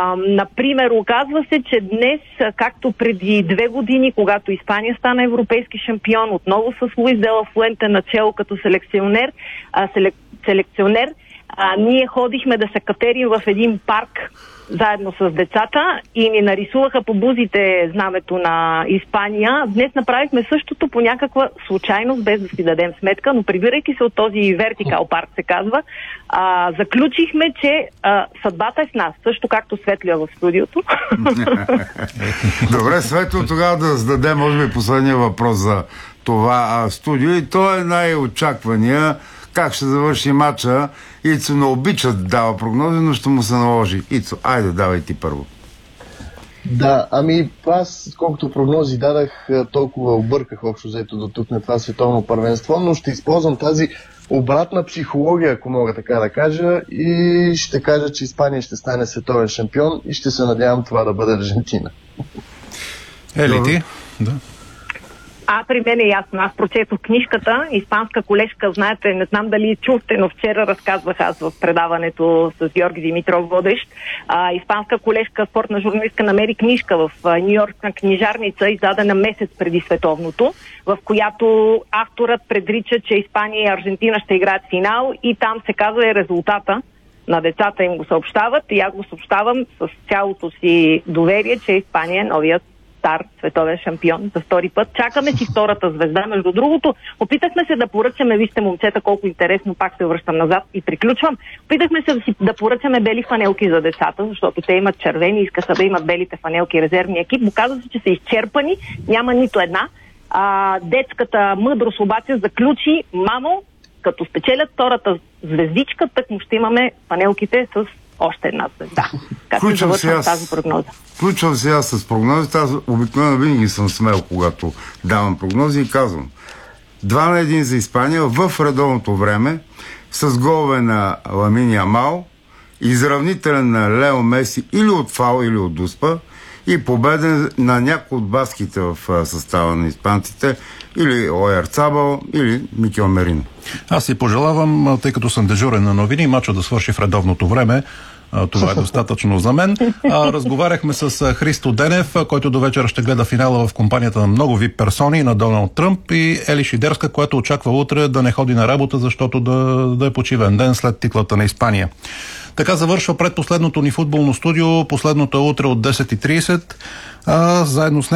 Например, оказва се, че днес, както преди 2 години, когато Испания стана европейски шампион, отново с Луис де ла Фуенте начело като селекционер, ние ходихме да се катерим в един парк заедно с децата и ни нарисуваха по бузите знамето на Испания. Днес направихме същото по някаква случайност, без да си дадем сметка, но прибирайки се от този вертикал парк, се казва, заключихме, че съдбата е с нас, също както Светлия в студиото. Добре, Светло, тогава да зададем, може би, последния въпрос за това студио и то е най-очаквания. Как ще завърши матча? Ицо не обича да дава прогнози, но ще му се наложи. Ицо, айде, давай ти първо. Да, аз колкото прогнози дадах, толкова обърках общо взето до тук на това световно първенство, но ще използвам тази обратна психология, ако мога така да кажа, и ще кажа, че Испания ще стане световен шампион и ще се надявам това да бъде Аржентина. Ели ти? Да. При мен е ясно. Аз прочетох книжката "Испанска колежка", знаете, не знам дали чухте, но вчера разказвах аз в предаването с Георги Димитров водещ. Испанска колежка, спортна журналистка, намери книжка в Нью-Йоркска книжарница, издадена месец преди световното, в която авторът предрича, че Испания и Аржентина ще играят финал и там се казва и резултата. На децата им го съобщават и аз го съобщавам с цялото си доверие, че Испания е новият стар световен шампион за втори път. Чакаме си втората звезда. Между другото, опитахме се да поръчаме, вижте момчета колко интересно, пак се връщам назад и приключвам. Опитахме се да поръчаме бели фанелки за децата, защото те имат червени, искаха да имат белите фанелки, резервния екип. Оказва се, че са изчерпани, няма нито една. Детската мъдрост обаче заключи: мамо, като спечелят втората звездичка, тък му ще имаме фанелките с още една звезда. Как се завършва тази прогноза? Включвам се аз с прогнозите. Аз обикновено винаги съм смел, когато давам прогнози и казвам 2-1 за Испания в редовното време, с голове на Ламин Ямал, изравнителен на Лео Меси или от фал, или от дуспа, и победен на някой от баските в състава на испанците, или Оярцабал, или Микел Мерино. Аз си пожелавам, тъй като съм дежурен на новини, матчът да свърши в редовното време. Това е достатъчно за мен. Разговаряхме с Христо Денев, който до вечера ще гледа финала в компанията на много VIP персони, на Доналд Тръмп, и Ели Шидерска, която очаква утре да не ходи на работа, защото да е почивен ден след титлата на Испания. Така завършва предпоследното ни футболно студио. Последното е утре от 10:30. Заедно с